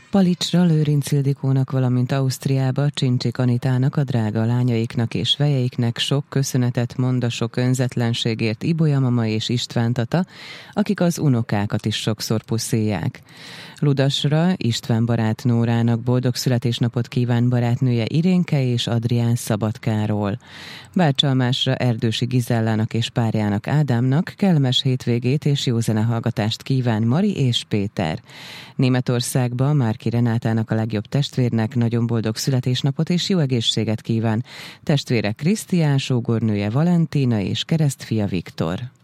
Palicsra Lőrinc Ildikónak, valamint Ausztriába Csincsik Anitának, a drága lányaiknak és vejeiknek sok köszönetet mond a sok önzetlenségért Ibolya mama és István tata, akik az unokákat is sokszor puszilják. Ludasra István barát Nórának boldog születésnapot kíván barátnője Irénke és Adrián Szabadkáról. Bácsalmásra Erdősi Gizellának és párjának Ádámnak kellemes hétvégét és jó zenehallgatást kíván Mari és Péter. Németországba Márki Renátának, a legjobb testvérnek nagyon boldog születésnapot és jó egészséget kíván testvére Krisztián, sógornője Valentína és keresztfia Viktor.